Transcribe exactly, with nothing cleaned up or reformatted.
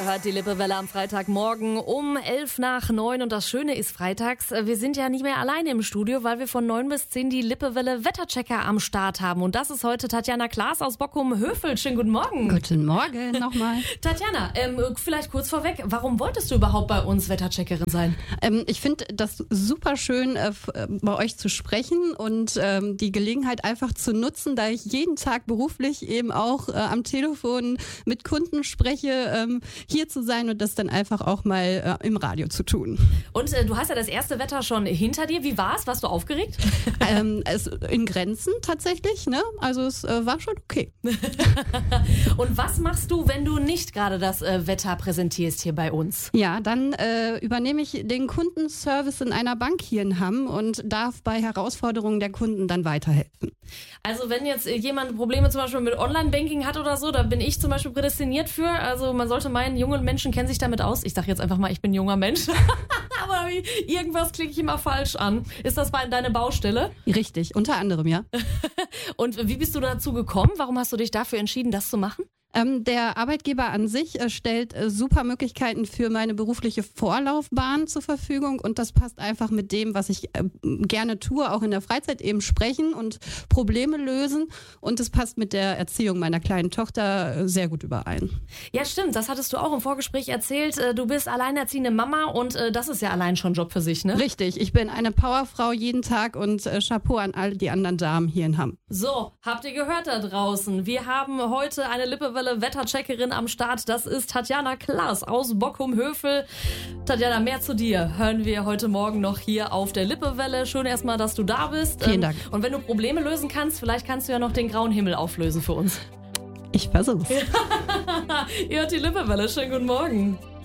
hört die Lippewelle am Freitagmorgen um elf nach neun. Und das Schöne ist freitags, wir sind ja nicht mehr alleine im Studio, weil wir von neun bis zehn die Lippewelle Wetterchecker am Start haben. Und das ist heute Tatjana Klaas aus Bockum-Hövel. Schönen guten Morgen. Guten Morgen nochmal. Tatjana, ähm, vielleicht kurz vorweg, warum wolltest du überhaupt bei uns Wettercheckerin sein? Ähm, ich finde das super schön, äh, bei euch zu sprechen und ähm, die Gelegenheit einfach zu nutzen, da ich jeden Tag beruflich eben auch äh, am Telefon mit Kunden spreche, ähm, hier zu sein und das dann einfach auch mal äh, im Radio zu tun. Und äh, du hast ja das erste Wetter schon hinter dir. Wie war's? Warst du aufgeregt? ähm, es, in Grenzen tatsächlich, ne? Also es äh, war schon okay. Und was machst du, wenn du nicht gerade das äh, Wetter präsentierst hier bei uns? Ja, dann äh, übernehme ich den Kundenservice in einer Bank hier in Hamm und darf bei Herausforderungen der Kunden dann weiterhelfen. Also wenn jetzt jemand Probleme zum Beispiel mit Online-Banking hat oder so, da bin ich zum Beispiel prädestiniert für. Also man sollte meinen, junge Menschen kennen sich damit aus. Ich sage jetzt einfach mal, ich bin ein junger Mensch. Aber irgendwas klicke ich immer falsch an. Ist das deine Baustelle? Richtig, unter anderem, ja. Und wie bist du dazu gekommen? Warum hast du dich dafür entschieden, das zu machen? Ähm, der Arbeitgeber an sich äh, stellt äh, super Möglichkeiten für meine berufliche Vorlaufbahn zur Verfügung und das passt einfach mit dem, was ich äh, gerne tue, auch in der Freizeit eben sprechen und Probleme lösen und es passt mit der Erziehung meiner kleinen Tochter äh, sehr gut überein. Ja, stimmt, das hattest du auch im Vorgespräch erzählt. Äh, du bist alleinerziehende Mama und äh, das ist ja allein schon ein Job für sich, ne? Richtig, ich bin eine Powerfrau jeden Tag und äh, Chapeau an all die anderen Damen hier in Hamm. So, habt ihr gehört da draußen? Wir haben heute eine Lippewelle Wettercheckerin am Start. Das ist Tatjana Klaas aus Bockum-Hövel. Tatjana, mehr zu dir hören wir heute Morgen noch hier auf der Lippewelle. Schön erstmal, dass du da bist. Vielen Dank. Und wenn du Probleme lösen kannst, vielleicht kannst du ja noch den grauen Himmel auflösen für uns. Ich versuch's. Ihr hört die Lippewelle. Schönen guten Morgen.